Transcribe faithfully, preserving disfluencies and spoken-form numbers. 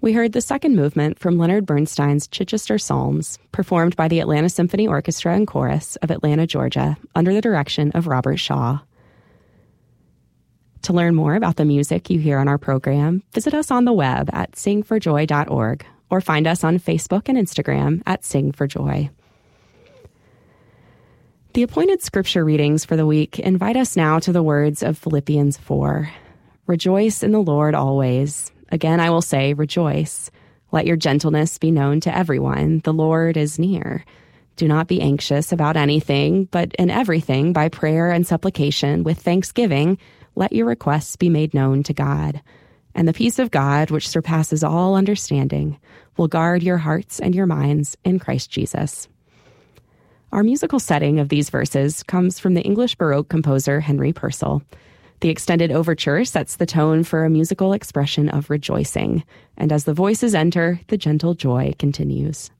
We heard the second movement from Leonard Bernstein's Chichester Psalms, performed by the Atlanta Symphony Orchestra and Chorus of Atlanta, Georgia, under the direction of Robert Shaw. To learn more about the music you hear on our program, visit us on the web at sing for joy dot org or find us on Facebook and Instagram at Sing for Joy. The appointed scripture readings for the week invite us now to the words of Philippians four. Rejoice in the Lord always. Again, I will say, rejoice. Let your gentleness be known to everyone. The Lord is near. Do not be anxious about anything, but in everything, by prayer and supplication, with thanksgiving, let your requests be made known to God. And the peace of God, which surpasses all understanding, will guard your hearts and your minds in Christ Jesus. Our musical setting of these verses comes from the English Baroque composer Henry Purcell. The extended overture sets the tone for a musical expression of rejoicing, and as the voices enter, the gentle joy continues.